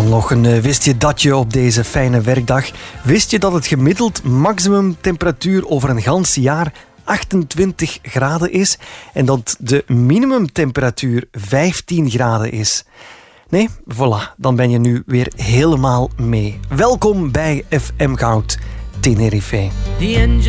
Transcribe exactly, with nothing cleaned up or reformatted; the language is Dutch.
Dan nog een uh, wist je datje op deze fijne werkdag. Wist je dat het gemiddeld maximumtemperatuur over een gans jaar achtentwintig graden is en dat de minimumtemperatuur vijftien graden is? Nee, voilà, dan ben je nu weer helemaal mee. Welkom bij F M Goud Tenerife.